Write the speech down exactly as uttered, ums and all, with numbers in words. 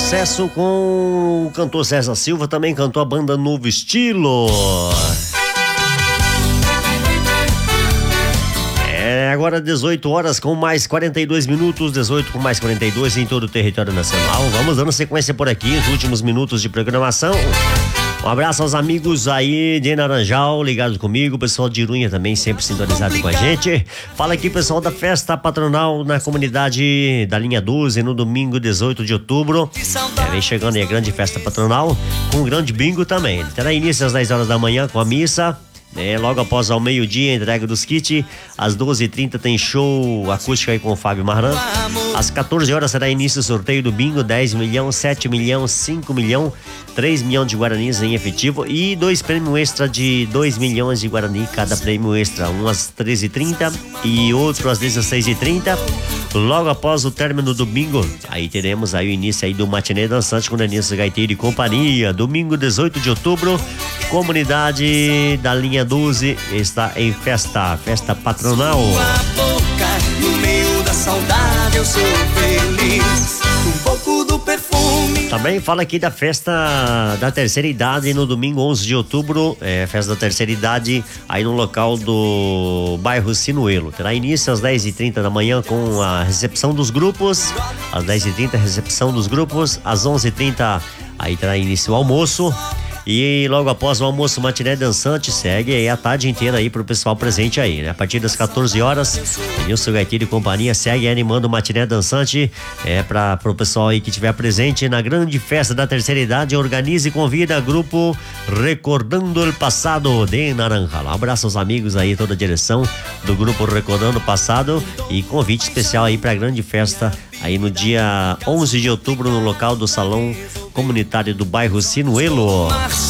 sucesso com o cantor César Silva, também cantou a banda Novo Estilo. É agora dezoito horas com mais quarenta e dois minutos, dezoito com mais quarenta e dois em todo o território nacional. Vamos dando sequência por aqui, os últimos minutos de programação. Um abraço aos amigos aí de Naranjal, ligados comigo, pessoal de Irunha também sempre sintonizado com a gente. Fala aqui, pessoal da festa patronal na comunidade da linha doze no domingo dezoito de outubro. É, vem chegando aí a grande festa patronal com um grande bingo também. Terá início às dez horas da manhã com a missa. É, logo após ao meio-dia, a entrega dos kits. Às doze e trinta tem show acústico aí com o Fábio Marran. Às quatorze horas será início o sorteio do bingo: dez milhão, sete milhão, cinco milhão, três milhões de guaranis em efetivo e dois prêmios extra de dois milhões de guarani cada prêmio extra. Um às treze e trinta e outro às dezesseis e trinta. Logo após o término do bingo, aí teremos aí o início aí do matinê dançante com Denilson Gaiteiro e companhia. Domingo dezoito de outubro, comunidade da linha doze está em festa, festa patronal. No meio da saudade eu sou feliz, um pouco do perfume. Também fala aqui da festa da terceira idade no domingo onze de outubro, é, festa da terceira idade aí no local do bairro Sinuelo. Terá início às dez e trinta da manhã com a recepção dos grupos, às dez e trinta recepção dos grupos, às onze e trinta aí terá início o almoço. E logo após o almoço, matiné dançante segue aí a tarde inteira aí pro pessoal presente aí, né? A partir das quatorze horas, Nilson Gaiteiro e companhia segue animando o matiné dançante é para pro pessoal aí que estiver presente na grande festa da terceira idade. Organize e convida grupo Recordando o Passado de Naranjal. Um abraço aos amigos aí, toda a direção do grupo Recordando o Passado e convite especial aí pra grande festa aí no dia onze de outubro no local do Salão Comunitário do bairro Sinuelo.